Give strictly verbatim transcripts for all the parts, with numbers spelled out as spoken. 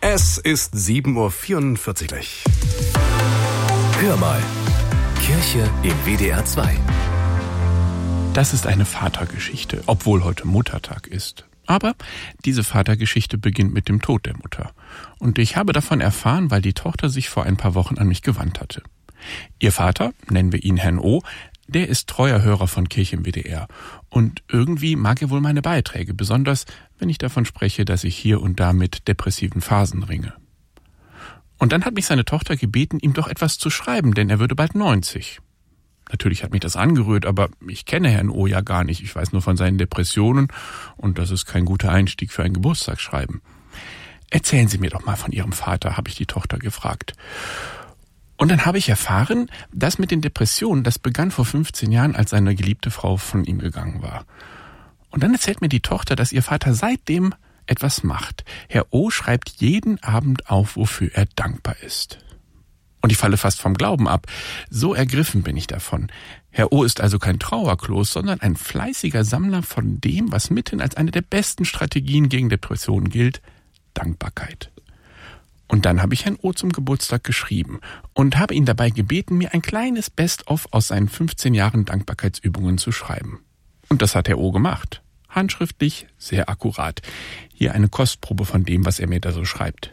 Es ist sieben Uhr vierundvierzig gleich. Hör mal. Kirche im W D R zwei. Das ist eine Vatergeschichte, obwohl heute Muttertag ist. Aber diese Vatergeschichte beginnt mit dem Tod der Mutter. Und ich habe davon erfahren, weil die Tochter sich vor ein paar Wochen an mich gewandt hatte. Ihr Vater, nennen wir ihn Herrn O., der ist treuer Hörer von Kirche im W D R. Und irgendwie mag er wohl meine Beiträge, besonders wenn ich davon spreche, dass ich hier und da mit depressiven Phasen ringe. Und dann hat mich seine Tochter gebeten, ihm doch etwas zu schreiben, denn er würde bald neunzig. Natürlich hat mich das angerührt, aber ich kenne Herrn O. ja gar nicht. Ich weiß nur von seinen Depressionen und das ist kein guter Einstieg für ein Geburtstagsschreiben. Erzählen Sie mir doch mal von Ihrem Vater, habe ich die Tochter gefragt. Und dann habe ich erfahren, dass mit den Depressionen, das begann vor fünfzehn Jahren, als seine geliebte Frau von ihm gegangen war. Und dann erzählt mir die Tochter, dass ihr Vater seitdem etwas macht. Herr O. schreibt jeden Abend auf, wofür er dankbar ist. Und ich falle fast vom Glauben ab. So ergriffen bin ich davon. Herr O. ist also kein Trauerklos, sondern ein fleißiger Sammler von dem, was mithin als eine der besten Strategien gegen Depressionen gilt: Dankbarkeit. Und dann habe ich Herrn O. zum Geburtstag geschrieben und habe ihn dabei gebeten, mir ein kleines Best-of aus seinen fünfzehn Jahren Dankbarkeitsübungen zu schreiben. Und das hat Herr O. gemacht. Handschriftlich, sehr akkurat. Hier eine Kostprobe von dem, was er mir da so schreibt.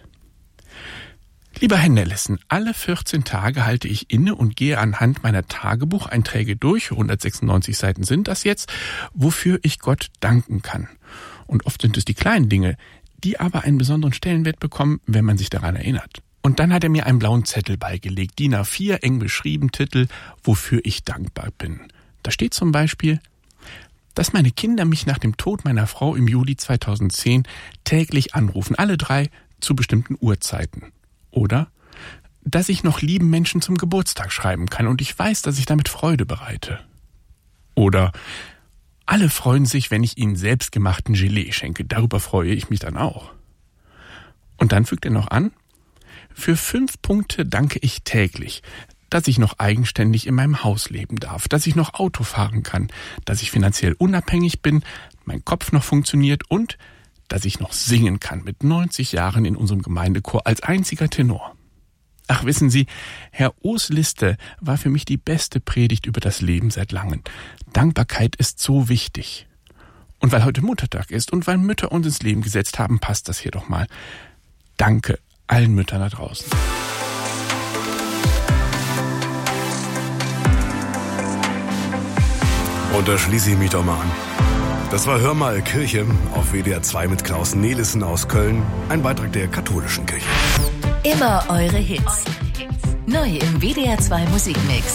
Lieber Herr Nellesen, alle vierzehn Tage halte ich inne und gehe anhand meiner Tagebucheinträge durch, hundertsechsundneunzig Seiten sind das jetzt, wofür ich Gott danken kann. Und oft sind es die kleinen Dinge, die aber einen besonderen Stellenwert bekommen, wenn man sich daran erinnert. Und dann hat er mir einen blauen Zettel beigelegt, D I N A vier, eng beschrieben, Titel, wofür ich dankbar bin. Da steht zum Beispiel: dass meine Kinder mich nach dem Tod meiner Frau im Juli zweitausendzehn täglich anrufen, alle drei zu bestimmten Uhrzeiten. Oder dass ich noch lieben Menschen zum Geburtstag schreiben kann und ich weiß, dass ich damit Freude bereite. Oder alle freuen sich, wenn ich ihnen selbstgemachten Gelee schenke. Darüber freue ich mich dann auch. Und dann fügt er noch an: für fünf Punkte danke ich täglich, dass ich noch eigenständig in meinem Haus leben darf, dass ich noch Auto fahren kann, dass ich finanziell unabhängig bin, mein Kopf noch funktioniert und dass ich noch singen kann mit neunzig Jahren in unserem Gemeindechor als einziger Tenor. Ach, wissen Sie, Herr O.'s Liste war für mich die beste Predigt über das Leben seit langem. Dankbarkeit ist so wichtig. Und weil heute Muttertag ist und weil Mütter uns ins Leben gesetzt haben, passt das hier doch mal. Danke allen Müttern da draußen. Und da schließe ich mich doch mal an. Das war Hör mal Kirche auf W D R zwei mit Klaus Nelissen aus Köln, ein Beitrag der katholischen Kirche. Immer eure Hits. Neu im W D R zwei Musikmix.